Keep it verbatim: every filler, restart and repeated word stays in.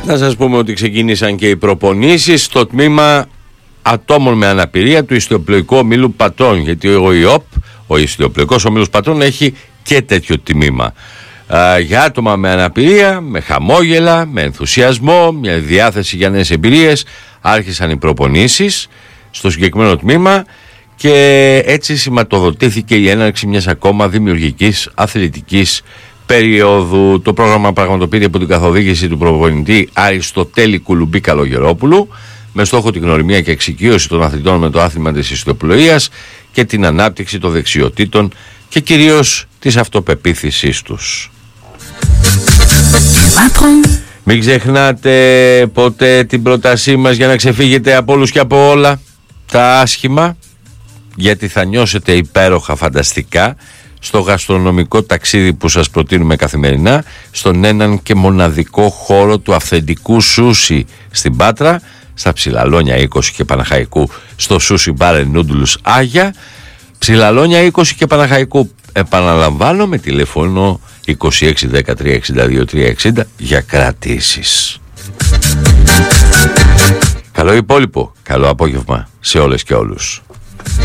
Να σας πούμε ότι ξεκίνησαν και οι προπονήσεις στο τμήμα ατόμων με αναπηρία του Ιστιοπλοϊκού Ομίλου Πατρών, γιατί ο ΙΟΠ, ο Ιστιοπλοϊκός Ομίλος Πατρών, έχει και τέτοιο τμήμα α, για άτομα με αναπηρία, με χαμόγελα, με ενθουσιασμό, μια διάθεση για νέες εμπειρίες. Άρχισαν οι προπονήσεις στο συγκεκριμένο τμήμα και έτσι σηματοδοτήθηκε η έναρξη μιας ακόμα δημιουργικής αθλητικής περίοδου. Το πρόγραμμα πραγματοποιείται από την καθοδήγηση του προπονητή Αριστοτέλη Κουλουμπή Καλογερόπουλου, με στόχο την γνωριμία και εξοικείωση των αθλητών με το άθλημα της ιστιοπλοείας και την ανάπτυξη των δεξιοτήτων και κυρίως της αυτοπεποίθησής τους. Μην ξεχνάτε ποτέ την πρότασή μας για να ξεφύγετε από όλους και από όλα τα άσχημα, γιατί θα νιώσετε υπέροχα φανταστικά στο γαστρονομικό ταξίδι που σας προτείνουμε καθημερινά, στον έναν και μοναδικό χώρο του αυθεντικού σούσι στην Πάτρα, στα Ψηλαλόνια είκοσι και Παναχαϊκού, στο Sushi Bar and Noodles Άγια. Ψηλαλόνια είκοσι και Παναχαϊκού, επαναλαμβάνω, με τηλέφωνο είκοσι έξι δεκατρία εξήντα δύο τριακόσια εξήντα για κρατήσεις. Καλό υπόλοιπο, καλό απόγευμα σε όλες και όλους.